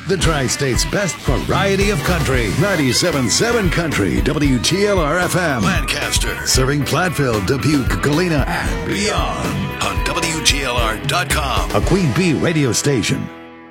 The Tri-State's best variety of country. 97.7 Country, WGLR-FM. Lancaster. Serving Platteville, Dubuque, Galena, and beyond. On WGLR.com. A Queen Bee radio station.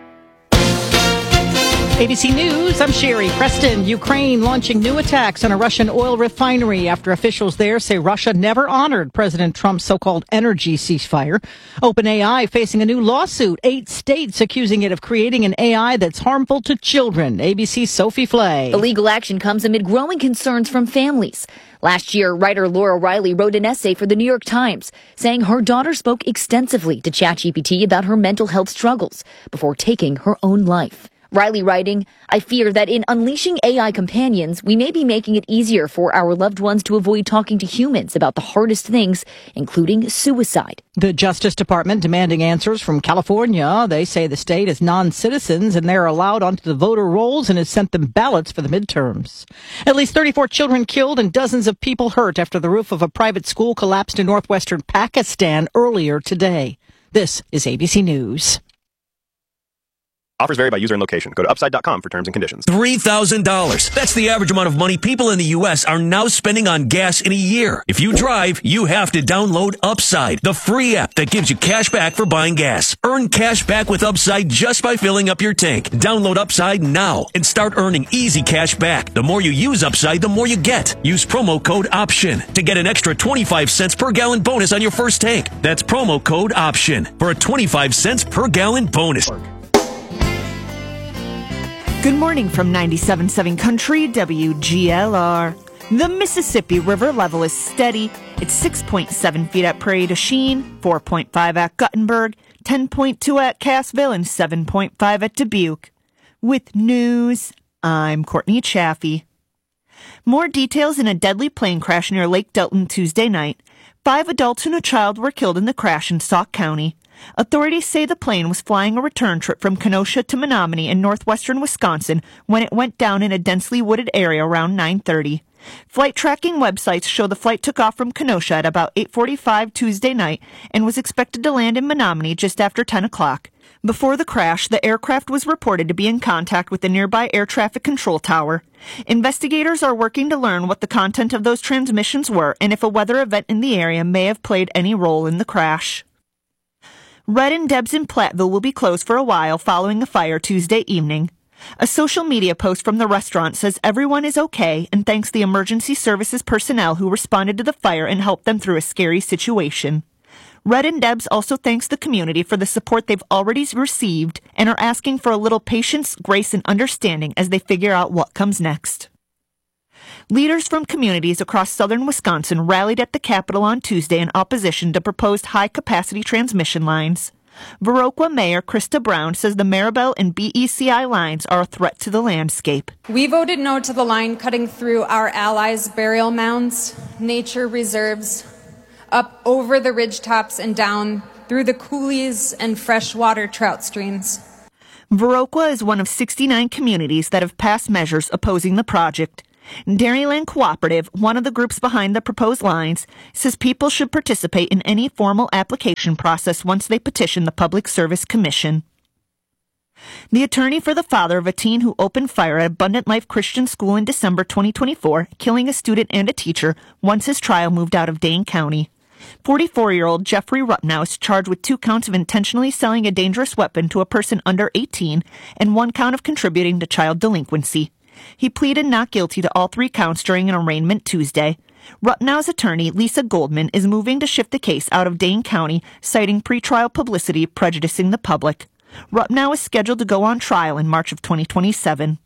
ABC News, I'm Sherry Preston. Ukraine launching new attacks on a Russian oil refinery after officials there say Russia never honored President Trump's so-called energy ceasefire. OpenAI facing a new lawsuit. 8 states accusing it of creating an AI that's harmful to children. ABC's Sophie Flay. The legal action comes amid growing concerns from families. Last year, writer Laura Riley wrote an essay for the New York Times saying her daughter spoke extensively to ChatGPT about her mental health struggles before taking her own life. Riley writing, I fear that in unleashing AI companions, we may be making it easier for our loved ones to avoid talking to humans about the hardest things, including suicide. The Justice Department demanding answers from California. They say the state is non-citizens and they're allowed onto the voter rolls and has sent them ballots for the midterms. At least 34 children killed and dozens of people hurt after the roof of a private school collapsed in northwestern Pakistan earlier today. This is ABC News. Offers vary by user and location. Go to upside.com for terms and conditions. $3,000. That's the average amount of money people in the U.S. are now spending on gas in a year. If you drive, you have to download Upside, the free app that gives you cash back for buying gas. Earn cash back with Upside just by filling up your tank. Download Upside now and start earning easy cash back. The more you use Upside, the more you get. Use promo code OPTION to get an extra 25 cents per gallon bonus on your first tank. That's promo code OPTION for a 25 cents per gallon bonus. Good morning from 97.7 Country, WGLR. The Mississippi River level is steady. It's 6.7 feet at Prairie du Chien, 4.5 at Guttenberg, 10.2 at Cassville, and 7.5 at Dubuque. With news, I'm Courtney Chaffee. More details in a deadly plane crash near Lake Delton Tuesday night. 5 adults and a child were killed in the crash in Sauk County. Authorities say the plane was flying a return trip from Kenosha to Menominee in northwestern Wisconsin when it went down in a densely wooded area around 9:30. Flight tracking websites show the flight took off from Kenosha at about 8:45 Tuesday night and was expected to land in Menominee just after 10 o'clock. Before the crash, the aircraft was reported to be in contact with the nearby air traffic control tower. Investigators are working to learn what the content of those transmissions were and if a weather event in the area may have played any role in the crash. Red and Deb's in Platteville will be closed for a while following a fire Tuesday evening. A social media post from the restaurant says everyone is okay and thanks the emergency services personnel who responded to the fire and helped them through a scary situation. Red and Deb's also thanks the community for the support they've already received and are asking for a little patience, grace, and understanding as they figure out what comes next. Leaders from communities across southern Wisconsin rallied at the Capitol on Tuesday in opposition to proposed high-capacity transmission lines. Viroqua Mayor Krista Brown says the Maribel and BECI lines are a threat to the landscape. We voted no to the line cutting through our allies' burial mounds, nature reserves, up over the ridgetops and down through the coulees and freshwater trout streams. Viroqua is one of 69 communities that have passed measures opposing the project. Dairyland Cooperative, one of the groups behind the proposed lines, says people should participate in any formal application process once they petition the Public Service Commission. The attorney for the father of a teen who opened fire at Abundant Life Christian School in December 2024, killing a student and a teacher, wants his trial moved out of Dane County. 44-year-old Jeffrey Rupnow is charged with 2 counts of intentionally selling a dangerous weapon to a person under 18 and 1 count of contributing to child delinquency. He pleaded not guilty to all 3 counts during an arraignment Tuesday. Rupnow's attorney, Lisa Goldman, is moving to shift the case out of Dane County, citing pretrial publicity prejudicing the public. Rupnow is scheduled to go on trial in March of 2027.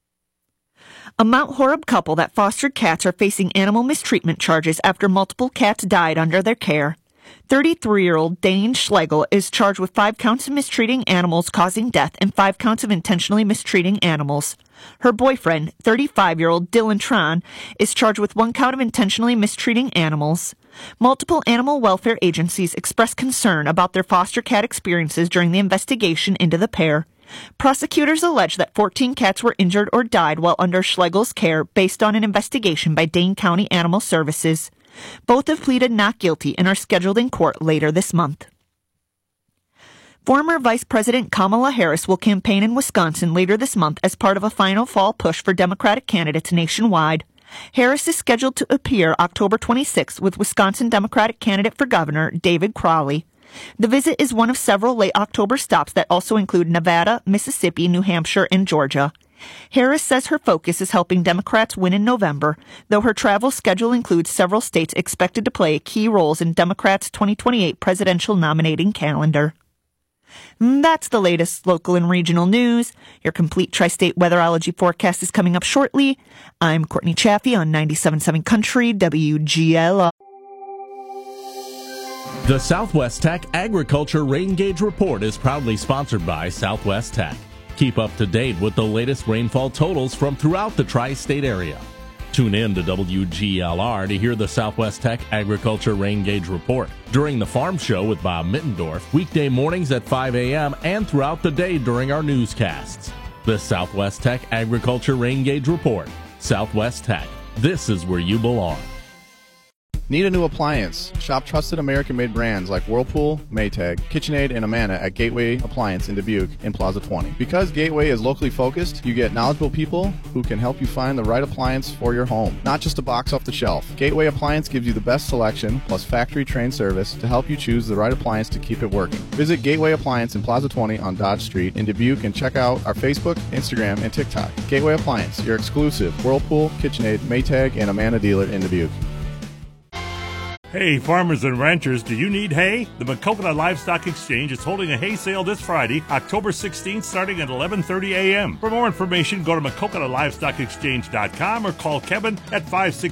A Mount Horeb couple that fostered cats are facing animal mistreatment charges after multiple cats died under their care. 33-year-old Dane Schlegel is charged with 5 counts of mistreating animals causing death and 5 counts of intentionally mistreating animals. Her boyfriend, 35-year-old Dylan Tron, is charged with 1 count of intentionally mistreating animals. Multiple animal welfare agencies expressed concern about their foster cat experiences during the investigation into the pair. Prosecutors allege that 14 cats were injured or died while under Schlegel's care based on an investigation by Dane County Animal Services. Both have pleaded not guilty and are scheduled in court later this month. Former Vice President Kamala Harris will campaign in Wisconsin later this month as part of a final fall push for Democratic candidates nationwide. Harris is scheduled to appear October 26 with Wisconsin Democratic candidate for governor David Crowley. The visit is one of several late October stops that also include Nevada, Mississippi, New Hampshire, and Georgia. Harris says her focus is helping Democrats win in November, though her travel schedule includes several states expected to play key roles in Democrats' 2028 presidential nominating calendar. That's the latest local and regional news. Your complete tri-state weatherology forecast is coming up shortly. I'm Courtney Chaffee on 97.7 Country WGLR. The Southwest Tech Agriculture Rain Gauge Report is proudly sponsored by Southwest Tech. Keep up to date with the latest rainfall totals from throughout the tri-state area. Tune in to WGLR to hear the Southwest Tech Agriculture Rain Gauge Report during the Farm Show with Bob Mittendorf, weekday mornings at 5 a.m. and throughout the day during our newscasts. The Southwest Tech Agriculture Rain Gauge Report. Southwest Tech. This is where you belong. Need a new appliance? Shop trusted American-made brands like Whirlpool, Maytag, KitchenAid, and Amana at Gateway Appliance in Dubuque in Plaza 20. Because Gateway is locally focused, you get knowledgeable people who can help you find the right appliance for your home, not just a box off the shelf. Gateway Appliance gives you the best selection plus factory-trained service to help you choose the right appliance to keep it working. Visit Gateway Appliance in Plaza 20 on Dodge Street in Dubuque and check out our Facebook, Instagram, and TikTok. Gateway Appliance, your exclusive Whirlpool, KitchenAid, Maytag, and Amana dealer in Dubuque. Hey, farmers and ranchers, do you need hay? The Maquoketa Livestock Exchange is holding a hay sale this Friday, October 16th, starting at 11:30 a.m. For more information, go to MaquoketaLivestockExchange.com or call Kevin at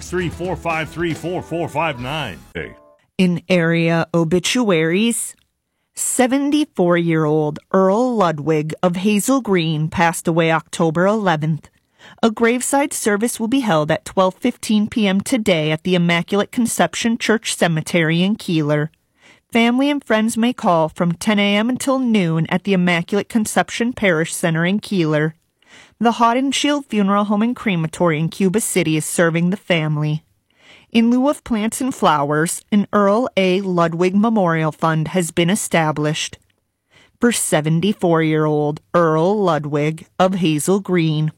563-453-4459. Hey. In area obituaries, 74-year-old Earl Ludwig of Hazel Green passed away October 11th. A graveside service will be held at 12:15 p.m. today at the Immaculate Conception Church Cemetery in Keeler. Family and friends may call from 10 a.m. until noon at the Immaculate Conception Parish Center in Keeler. The Hot and Shield Funeral Home and Crematory in Cuba City is serving the family. In lieu of plants and flowers, an Earl A. Ludwig Memorial Fund has been established for 74-year-old Earl Ludwig of Hazel Green.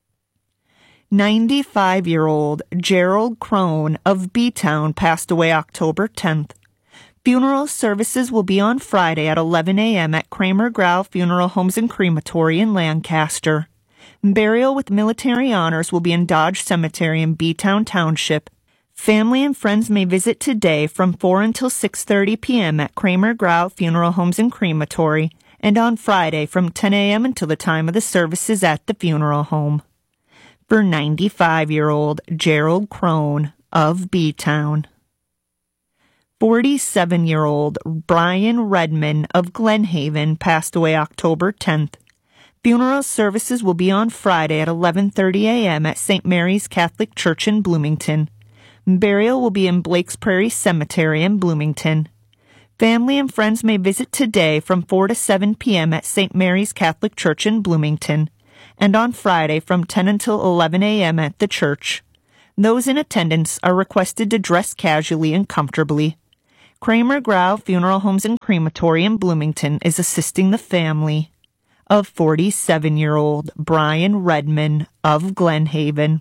95-year-old Gerald Crone of B-Town passed away October 10th. Funeral services will be on Friday at 11 a.m. at Kramer Grau Funeral Homes and Crematory in Lancaster. Burial with military honors will be in Dodge Cemetery in B-Town Township. Family and friends may visit today from 4 until 6:30 p.m. at Kramer Grau Funeral Homes and Crematory, and on Friday from 10 a.m. until the time of the services at the funeral home. For 95-year-old Gerald Crone of B-Town. 47-year-old Brian Redman of Glenhaven passed away October 10th. Funeral services will be on Friday at 11:30 a.m. at St. Mary's Catholic Church in Bloomington. Burial will be in Blake's Prairie Cemetery in Bloomington. Family and friends may visit today from 4 to 7 p.m. at St. Mary's Catholic Church in Bloomington, and on Friday from 10 until 11 a.m. at the church. Those in attendance are requested to dress casually and comfortably. Kramer Grau Funeral Homes and Crematory in Bloomington is assisting the family of 47-year-old Brian Redman of Glenhaven.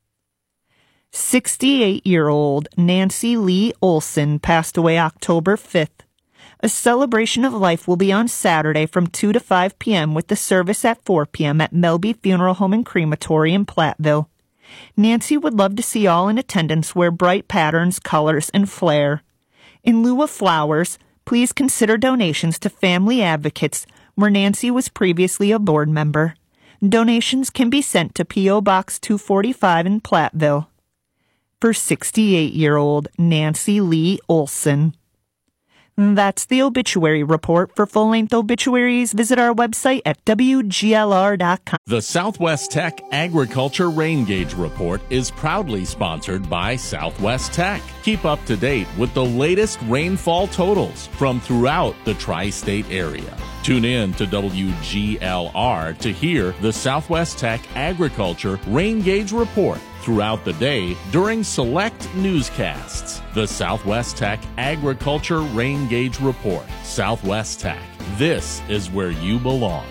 68-year-old Nancy Lee Olson passed away October 5th. A celebration of life will be on Saturday from 2 to 5 p.m. with the service at 4 p.m. at Melby Funeral Home and Crematory in Platteville. Nancy would love to see all in attendance wear bright patterns, colors, and flair. In lieu of flowers, please consider donations to Family Advocates, where Nancy was previously a board member. Donations can be sent to P.O. Box 245 in Platteville. For 68-year-old Nancy Lee Olson. That's the obituary report. For full-length obituaries, visit our website at WGLR.com. The Southwest Tech Agriculture Rain Gauge Report is proudly sponsored by Southwest Tech. Keep up to date with the latest rainfall totals from throughout the tri-state area. Tune in to WGLR to hear the Southwest Tech Agriculture Rain Gauge Report throughout the day during select newscasts. The Southwest Tech Agriculture Rain Gauge Report. Southwest Tech. This is where you belong.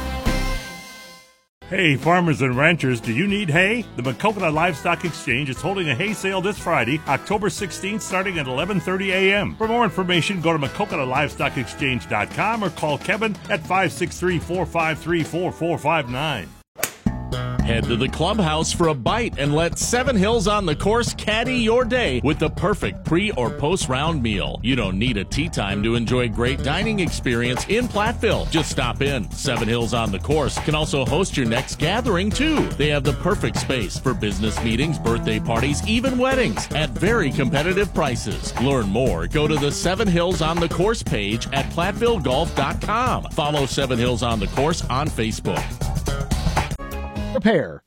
Hey, farmers and ranchers, do you need hay? The Maquoketa Livestock Exchange is holding a hay sale this Friday, October 16th, starting at 11:30 a.m. For more information, go to MaquoketaLivestockExchange.com or call Kevin at 563-453-4459. Head to the clubhouse for a bite and let Seven Hills on the Course caddy your day with the perfect pre- or post-round meal. You don't need a tea time to enjoy great dining experience in Platteville. Just stop in. Seven Hills on the Course can also host your next gathering, too. They have the perfect space for business meetings, birthday parties, even weddings at very competitive prices. Learn more. Go to the Seven Hills on the Course page at PlatteVilleGolf.com. Follow Seven Hills on the Course on Facebook. Prepare.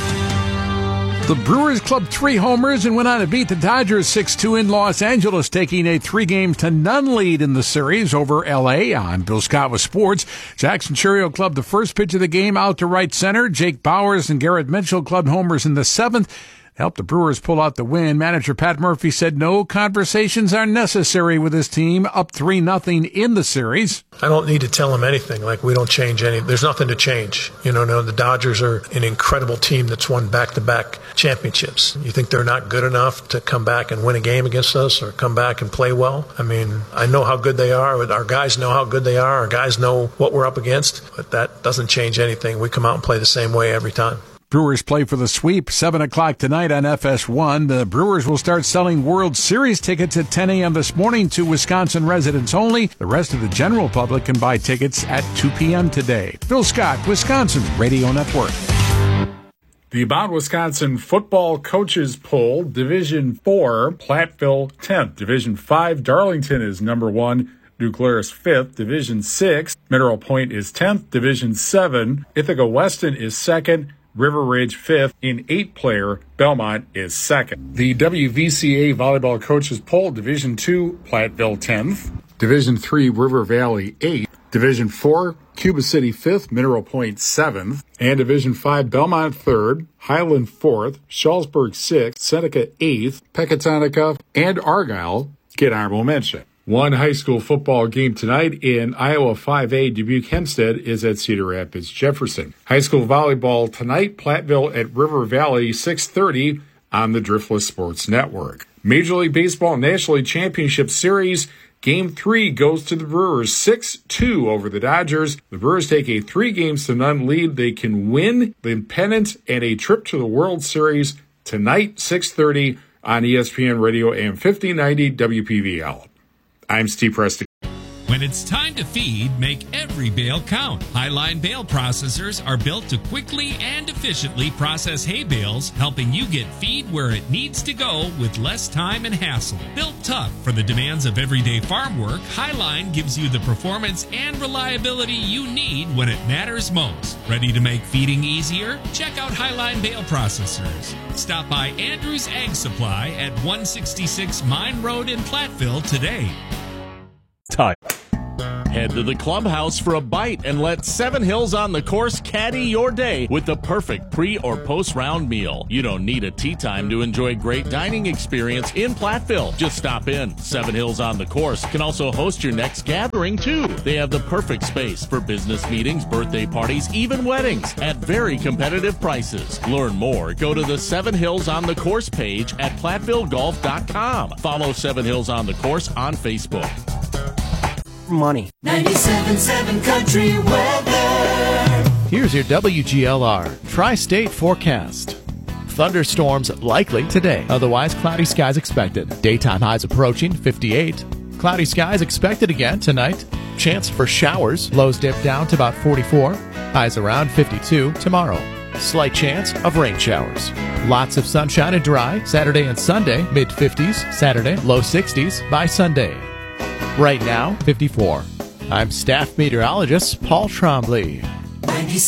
The Brewers clubbed 3 homers and went on to beat the Dodgers 6-2 in Los Angeles, taking a 3-0 lead in the series over L.A. I'm Bill Scott with sports. Jackson Churio clubbed the first pitch of the game out to right center. Jake Bowers and Garrett Mitchell clubbed homers in the 7th. Helped the Brewers pull out the win. Manager Pat Murphy said no conversations are necessary with his team, up 3-0 in the series. I don't need to tell him anything. Like, we don't change any. There's nothing to change. No, the Dodgers are an incredible team that's won back-to-back championships. You think they're not good enough to come back and win a game against us or come back and play well? I mean, I know how good they are. Our guys know how good they are. Our guys know what we're up against. But that doesn't change anything. We come out and play the same way every time. Brewers play for the sweep, 7 o'clock tonight on FS1. The Brewers will start selling World Series tickets at 10 a.m. this morning to Wisconsin residents only. The rest of the general public can buy tickets at 2 p.m. today. Phil Scott, Wisconsin's Radio Network. The About Wisconsin football coaches poll, Division 4, Platteville 10th. Division 5, Darlington is number 1. New Glarus 5th. Division 6, Mineral Point is 10th. Division 7, Ithaca Weston is 2nd. River Ridge 5th. In 8-player, Belmont is 2nd. The WVCA volleyball coaches poll, Division 2, Platteville 10th. Division 3, River Valley 8th. Division 4, Cuba City 5th, Mineral Point 7th. And Division 5, Belmont 3rd, Highland 4th, Shullsburg 6th, Seneca 8th, Pecatonica, and Argyle get honorable mention. One high school football game tonight in Iowa 5A. Dubuque Hempstead is at Cedar Rapids Jefferson. High school volleyball tonight, Platteville at River Valley, 6:30 on the Driftless Sports Network. Major League Baseball National League Championship Series, Game 3 goes to the Brewers, 6-2 over the Dodgers. The Brewers take a 3-0 lead. They can win the pennant and a trip to the World Series tonight, 6:30 on ESPN Radio AM 1590 WPVL. I'm Steve Preston. When it's time to feed, make every bale count. Highline Bale Processors are built to quickly and efficiently process hay bales, helping you get feed where it needs to go with less time and hassle. Built tough for the demands of everyday farm work, Highline gives you the performance and reliability you need when it matters most. Ready to make feeding easier? Check out Highline Bale Processors. Stop by Andrews Ag Supply at 166 Mine Road in Platteville today. Time. Head to the clubhouse for a bite and let Seven Hills on the Course caddy your day with the perfect pre- or post-round meal. You don't need a tea time to enjoy great dining experience in Platteville. Just stop in. Seven Hills on the Course can also host your next gathering, too. They have the perfect space for business meetings, birthday parties, even weddings at very competitive prices. Learn more. Go to the Seven Hills on the Course page at PlatteVilleGolf.com. Follow Seven Hills on the Course on Facebook. Money. 97.7 Country Weather. Here's your WGLR Tri-State forecast. Thunderstorms likely today. Otherwise, cloudy skies expected. Daytime highs approaching 58. Cloudy skies expected again tonight. Chance for showers. Lows dip down to about 44. Highs around 52 tomorrow. Slight chance of rain showers. Lots of sunshine and dry. Saturday and Sunday, mid-50s. Saturday, low 60s by Sunday. Right now, 54. I'm staff meteorologist Paul Trombley. 97.